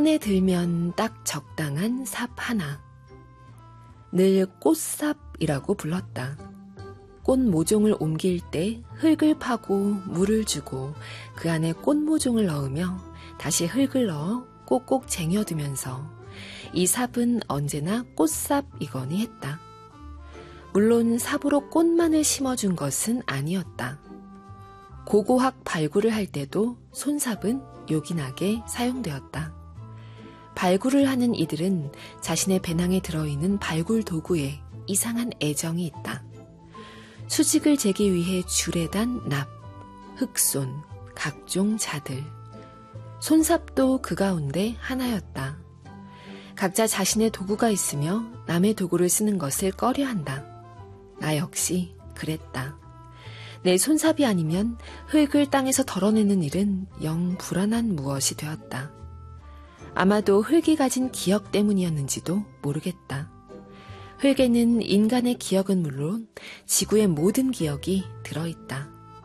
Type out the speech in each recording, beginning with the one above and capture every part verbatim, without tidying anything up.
손에 들면 딱 적당한 삽 하나. 늘 꽃삽이라고 불렀다. 꽃 모종을 옮길 때 흙을 파고 물을 주고 그 안에 꽃 모종을 넣으며 다시 흙을 넣어 꼭꼭 쟁여두면서 이 삽은 언제나 꽃삽이거니 했다. 물론 삽으로 꽃만을 심어준 것은 아니었다. 고고학 발굴을 할 때도 손삽은 요긴하게 사용되었다. 발굴을 하는 이들은 자신의 배낭에 들어있는 발굴 도구에 이상한 애정이 있다. 수직을 재기 위해 줄에 단 납, 흑손, 각종 자들. 손삽도 그 가운데 하나였다. 각자 자신의 도구가 있으며 남의 도구를 쓰는 것을 꺼려한다. 나 역시 그랬다. 내 손삽이 아니면 흙을 땅에서 덜어내는 일은 영 불안한 무엇이 되었다. 아마도 흙이 가진 기억 때문이었는지도 모르겠다. 흙에는 인간의 기억은 물론 지구의 모든 기억이 들어있다.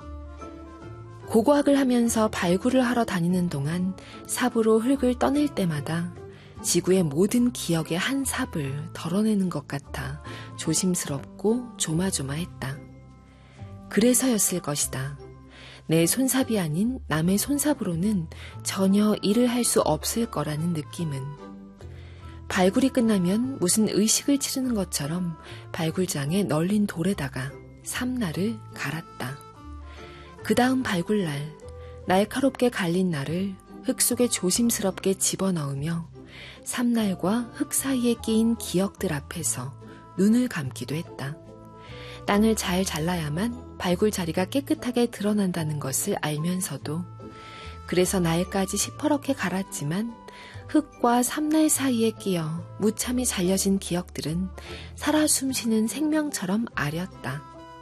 고고학을 하면서 발굴을 하러 다니는 동안 삽으로 흙을 떠낼 때마다 지구의 모든 기억의 한 삽을 덜어내는 것 같아 조심스럽고 조마조마했다. 그래서였을 것이다. 내 손삽이 아닌 남의 손삽으로는 전혀 일을 할 수 없을 거라는 느낌은. 발굴이 끝나면 무슨 의식을 치르는 것처럼 발굴장에 널린 돌에다가 삽날을 갈았다. 그 다음 발굴날, 날카롭게 갈린 날을 흙 속에 조심스럽게 집어넣으며 삽날과 흙 사이에 끼인 기억들 앞에서 눈을 감기도 했다. 땅을 잘 잘라야만 발굴 자리가 깨끗하게 드러난다는 것을 알면서도 그래서 날까지 시퍼렇게 갈았지만 흙과 삽날 사이에 끼어 무참히 잘려진 기억들은 살아 숨쉬는 생명처럼 아렸다.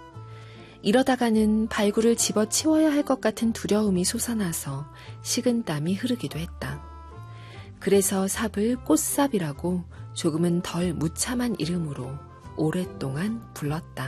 이러다가는 발굴을 집어치워야 할 것 같은 두려움이 솟아나서 식은땀이 흐르기도 했다. 그래서 삽을 꽃삽이라고 조금은 덜 무참한 이름으로 오랫동안 불렀다.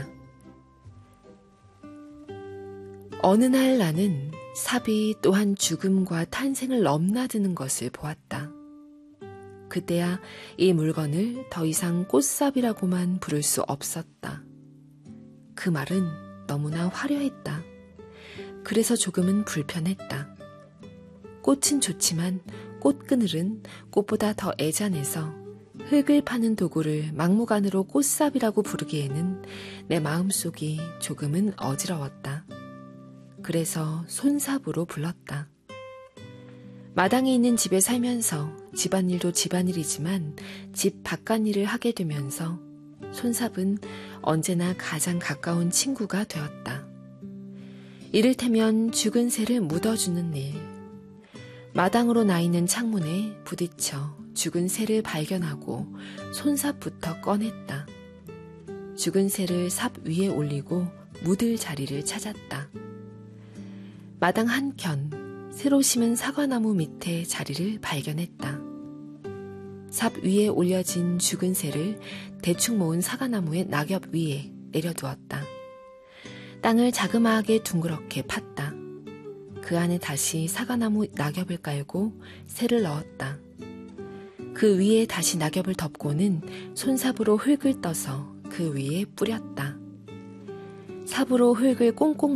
어느 날 나는 삽이 또한 죽음과 탄생을 넘나드는 것을 보았다. 그때야 이 물건을 더 이상 꽃삽이라고만 부를 수 없었다. 그 말은 너무나 화려했다. 그래서 조금은 불편했다. 꽃은 좋지만 꽃그늘은 꽃보다 더 애잔해서 흙을 파는 도구를 막무가내로 꽃삽이라고 부르기에는 내 마음속이 조금은 어지러웠다. 그래서 손삽으로 불렀다. 마당에 있는 집에 살면서 집안일도 집안일이지만 집 바깥일을 하게 되면서 손삽은 언제나 가장 가까운 친구가 되었다. 이를테면 죽은 새를 묻어주는 일, 마당으로 나 있는 창문에 부딪혀 죽은 새를 발견하고 손삽부터 꺼냈다. 죽은 새를 삽 위에 올리고 묻을 자리를 찾았다. 마당 한켠 새로 심은 사과나무 밑에 자리를 발견했다. 삽 위에 올려진 죽은 새를 대충 모은 사과나무의 낙엽 위에 내려두었다. 땅을 자그마하게 둥그렇게 팠다. 그 안에 다시 사과나무 낙엽을 깔고 새를 넣었다. 그 위에 다시 낙엽을 덮고는 손삽으로 흙을 떠서 그 위에 뿌렸다. 삽으로 흙을 꽁꽁